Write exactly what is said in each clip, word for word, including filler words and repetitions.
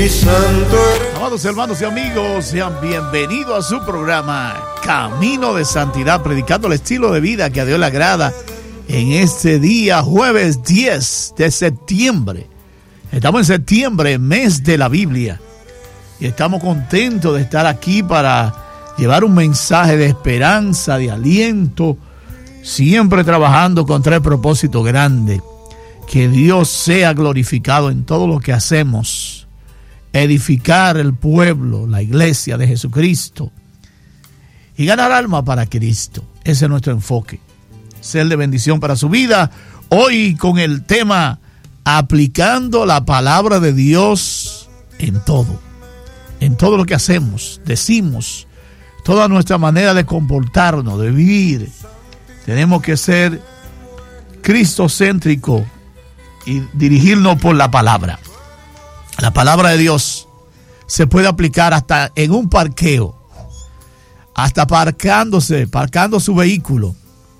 mi santo. Amados hermanos y amigos, sean bienvenidos a su programa Camino de Santidad, predicando el estilo de vida que a Dios le agrada en este día, jueves diez de septiembre. Estamos en septiembre, mes de la Biblia, y estamos contentos de estar aquí para llevar un mensaje de esperanza, de aliento, siempre trabajando con tres propósitos grandes: que Dios sea glorificado en todo lo que hacemos, edificar el pueblo, la iglesia de Jesucristo, y ganar alma para Cristo. Ese es nuestro enfoque, ser de bendición para su vida. Hoy con el tema aplicando la palabra de Dios en todo, en todo lo que hacemos, decimos, toda nuestra manera de comportarnos, de vivir. Tenemos que ser cristocéntricos y dirigirnos por la palabra. La palabra de Dios se puede aplicar hasta en un parqueo, hasta parcándose, parcando su vehículo,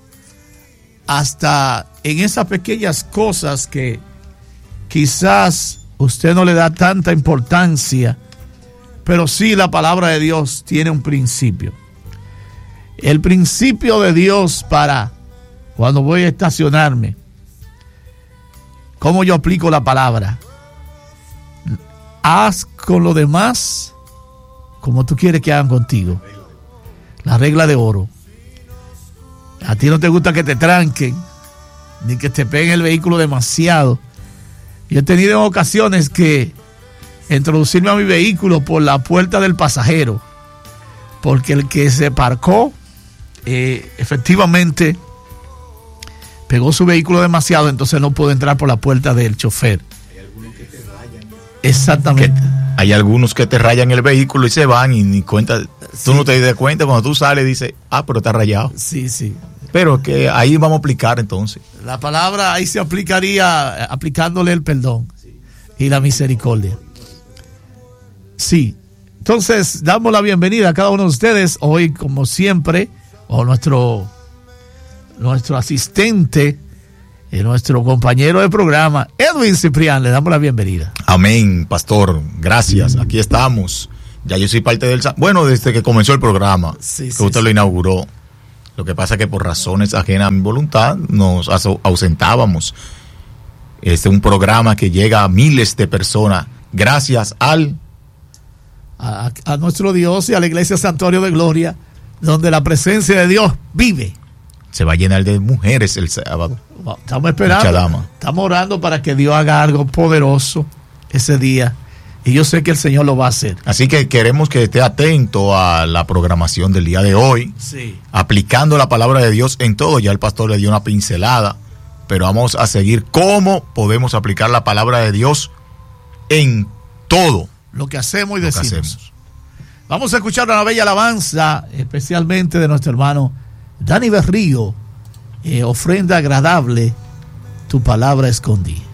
hasta en esas pequeñas cosas que quizás usted no le da tanta importancia, pero sí la palabra de Dios tiene un principio. El principio de Dios para cuando voy a estacionarme, ¿cómo yo aplico la palabra? Haz con los demás como tú quieres que hagan contigo. La regla de oro. A ti no te gusta que te tranquen, ni que te peguen el vehículo demasiado. Yo he tenido en ocasiones que introducirme a mi vehículo por la puerta del pasajero, porque el que se parcó eh, efectivamente pegó su vehículo demasiado, entonces no pudo entrar por la puerta del chofer. Hay algunos que te rayan. Exactamente. Que hay algunos que te rayan el vehículo y se van y ni cuenta. Tú sí. No te das cuenta cuando tú sales y dices, ah, pero está rayado. Sí, sí. Pero que ahí vamos a aplicar entonces. La palabra ahí se aplicaría aplicándole el perdón y la misericordia. Sí. Entonces, damos la bienvenida a cada uno de ustedes. Hoy, como siempre, o nuestro, nuestro asistente, y nuestro compañero de programa, Edwin Ciprián, le damos la bienvenida. Amén, pastor. Gracias. Aquí estamos. Ya yo soy parte del... Bueno, desde que comenzó el programa, sí, que sí, usted sí. lo inauguró. Lo que pasa es que por razones ajenas a mi voluntad nos ausentábamos. Este es un programa que llega a miles de personas gracias al... A, a nuestro Dios y a la Iglesia Santuario de Gloria, donde la presencia de Dios vive. Se va a llenar de mujeres el sábado. Estamos esperando, estamos orando para que Dios haga algo poderoso ese día, y yo sé que el Señor lo va a hacer. Así que queremos que esté atento a la programación del día de hoy, sí. Aplicando la palabra de Dios en todo. Ya el pastor le dio una pincelada, pero vamos a seguir cómo podemos aplicar la palabra de Dios en todo lo que hacemos y lo decimos. hacemos. Vamos a escuchar una bella alabanza, especialmente de nuestro hermano Dani Berrío, eh, ofrenda agradable, tu palabra escondí.